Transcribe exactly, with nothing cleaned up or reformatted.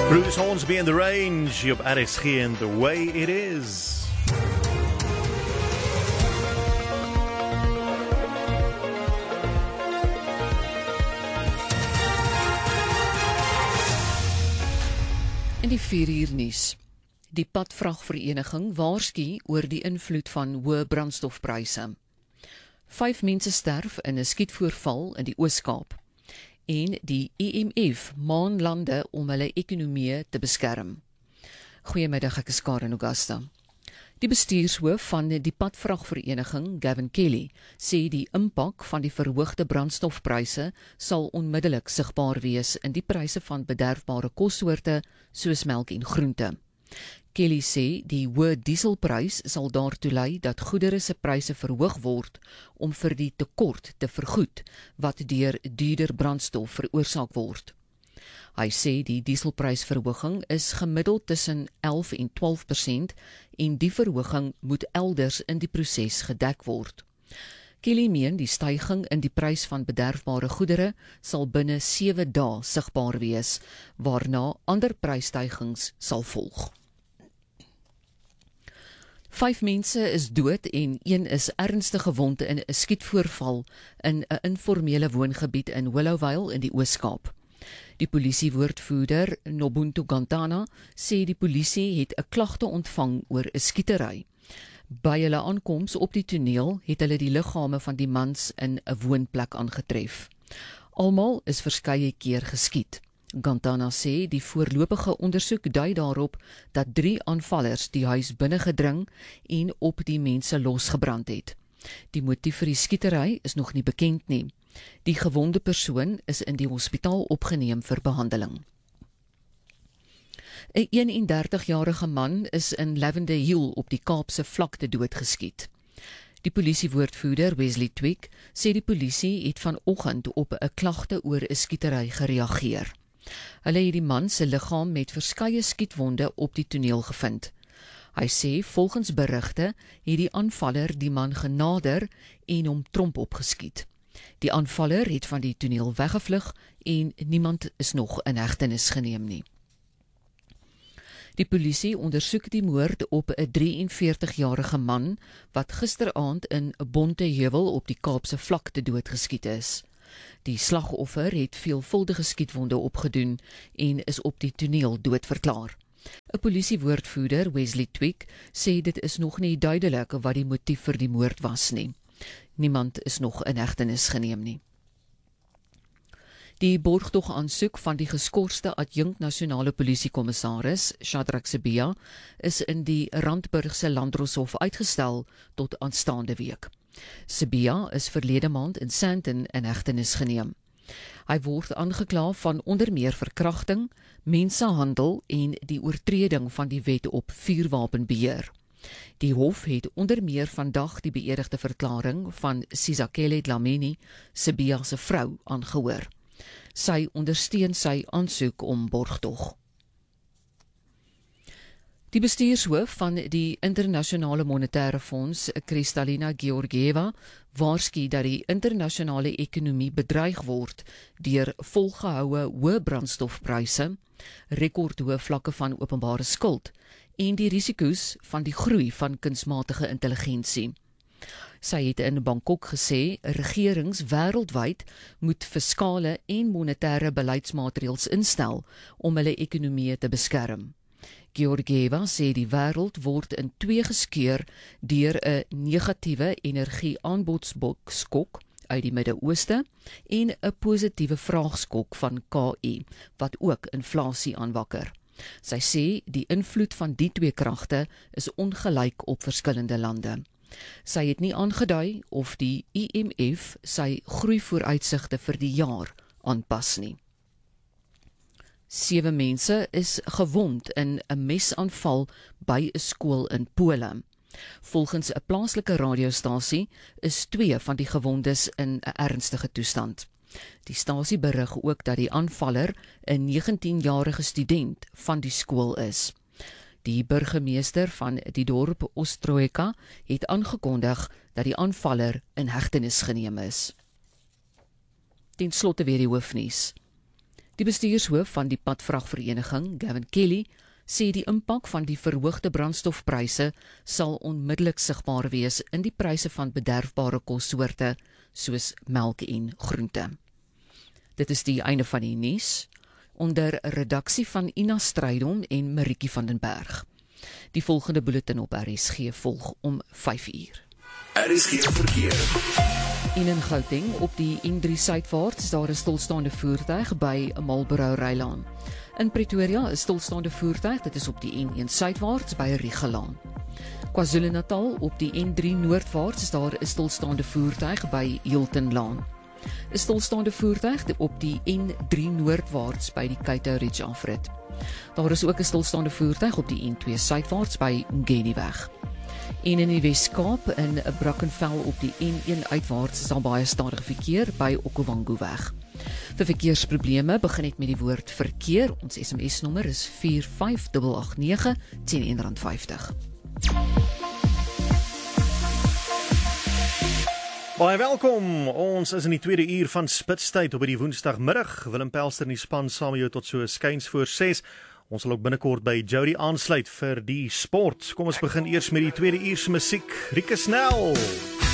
Bruce Hornsby and the Range op R S G and The Way It Is. In die vier uur nuus. Die padvragvereniging waarsku oor die invloed van hoë brandstofpryse. Vyf mense sterf in 'n skietvoorval in die Oos-Kaap. En die I M F maan lande om hulle ekonomie te beskerm. Goeiemiddag, ek is Karen Augusta. Die bestuurshoof van die padvragvereniging, Gavin Kelly, sê die impak van die verhoogde brandstofpryse sal onmiddellik sigbaar wees in die pryse van bederfbare kossoorte soos melk en groente. Kelly sê die hoë dieselprys sal daartoe lei dat goedere se pryse verhoog word om vir die tekort te vergoed wat deur duurder brandstof veroorsaak word. Hy sê die dieselprysverhoging is gemiddeld tussen elf en twaalf persent en die verhoging moet elders in die proses gedek word. Kelly meen die styging in die prys van bederfbare goedere sal binne sewe dae sigbaar wees, waarna ander prysstygings sal volg. Vyf mense is dood en een is ernstig gewond in 'n skietvoorval in 'n informele woongebied in Willowvale in die Oos-Kaap. Die polisiewoordvoerder Nobuntu Gantana sê die polisie het 'n klagte ontvang oor 'n skietery. By hulle aankoms op die toneel het hulle die liggame van die mans in 'n woonplek aangetref. Almal is verskeie keer geskiet. Gantana sê die voorlopige ondersoek dui daarop dat drie aanvallers die huis binnengedring en op die mense losgebrand het. Die motief vir die skietery is nog nie bekend nie. Die gewonde persoon is in die hospitaal opgeneem vir behandeling. 'n eenendertigjarige man is in Lavender Hill op die Kaapse vlakte doodgeskiet. Die polisiewoordvoerder Wesley Twig sê die polisie het vanoggend op 'n klagte oor 'n skietery gereageer. Hulle het die man se liggaam met verskeie skietwonde op die toneel gevind. Hy sê volgens berigte het die aanvaller die man genader en hom tromp opgeskiet. Die aanvaller het van die toneel weggevlug en niemand is nog in hegtenis geneem nie. Die polisie ondersoek die moord op 'n drieënveertigjarige man wat gisteraand in 'n Bonteheuwel op die Kaapse vlakte doodgeskiet is. Die slagoffer het veelvuldige skietwonde opgedoen en is op die toneel doodverklaar. 'n Polisiewoordvoerder, Wesley Twig, sê dit is nog nie duidelik wat die motief vir die moord was nie. Niemand is nog in hegtenis geneem nie. Die borgtogaansoek van die geskorste adjunkt nasionale polisiekommissaris, Shadrack Sibiya, is in die Randburgse Landdroshof uitgestel tot aanstaande week. Sibiya is verlede maand in Sandton in hegtenis geneem. Hy word aangekla van onder meer verkrachting, mensenhandel en die oortreding van die wet op vuurwapenbeheer. Die hof het onder meer vandag die beëdigde verklaring van Sizakele Dlamini, Sibiya se vrou, aangehoor. Sy ondersteun sy aansoek om borgtog. Die bestuurshoof van die Internasionale Monetaire Fonds, Kristalina Georgieva, waarsku dat die internasionale ekonomie bedreig word deur volgehoue hoë brandstofpryse, rekordhoë vlakke van openbare skuld en die risiko's van die groei van kunsmatige intelligensie. Sy het in Bangkok gesê, regerings wêreldwyd moet fiskale en monetêre beleidsmaatreëls instel om hulle ekonomie te beskerm. Georgieva sê die wêreld word in twee geskeur deur 'n negatiewe energie-aanbodskok uit die Midde-Ooste en 'n positiewe vraagskok van K I, wat ook inflasie aanwakker. Sy sê die invloed van die twee kragte is ongelyk op verskillende lande. Sy het nie aangedui of die I M F sy groeivooruitsigte vir die jaar aanpas nie. Sewe mense is gewond in 'n mesaanval by 'n skool in Pole. Volgens 'n plaaslike radiostasie is twee van die gewondes in 'n ernstige toestand. Die stasie berig ook dat die aanvaller 'n negentienjarige student van die skool is. Die burgemeester van die dorp Ostroeka het aangekondig dat die aanvaller in hegtenis geneem is. Ten slotte weer die hoofnuus. Die bestuurshoof van die padvragvereniging, Gavin Kelly, sê die impak van die verhoogde brandstofpryse sal onmiddellik sigbaar wees in die pryse van bederfbare kossoorte soos melk en groente. Dit is die einde van die nuus, onder redaksie van Ina Strydom en Marieke van den Berg. Die volgende bulletin op R S G volg om vyf uur. R S G verkeer. En in Gauteng, op die N drie suidwaarts, is daar 'n stilstaande voertuig by Marlborough Rylaan. In Pretoria is stilstaande voertuig, dit is op die N een suidwaarts by Rigelaan. KwaZulu-Natal, op die N drie noordwaarts, is daar 'n stilstaande voertuig by Hiltonlaan. 'n Stilstaande voertuig op die N drie noordwaarts by die Cato Ridge afrit. Daar is ook 'n stilstaande voertuig op die N twee suidwaarts by Ngeniweg. En in die Wes-Kaap, in Brackenfell op die N een uitwaarts, is daar baie stadige verkeer by Okavango-weg. Vir verkeersprobleme begin net met die woord verkeer. Ons S M S-nommer is vier vyf agt agt nege teen een rand vyftig. Baie welkom. Ons is in die tweede uur van Spitstyd op die Woensdagmiddag. Willem Pelster in die span saam met jou tot so skuins voor ses. Ons sal ook binnekort by Jody aansluit vir die sport. Kom ons begin eers met die tweede uur se musiek. Rieke Snell.